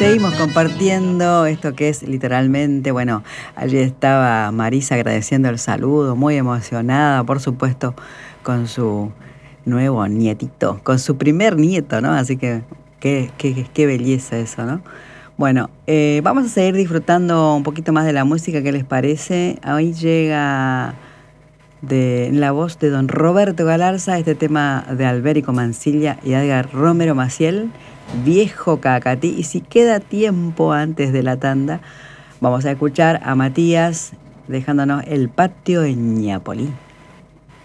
seguimos compartiendo esto que es literalmente, bueno, allí estaba Marisa agradeciendo el saludo, muy emocionada, por supuesto, con su nuevo nietito, con su primer nieto, ¿no? Así que qué belleza eso, ¿no? Bueno, vamos a seguir disfrutando un poquito más de la música, ¿qué les parece? Hoy llega de la voz de don Roberto Galarza este tema de Albérico Mansilla y Edgar Romero Maciel, Viejo Cacatí. Y si queda tiempo antes de la tanda, vamos a escuchar a Matías dejándonos El patio en Ñapolí.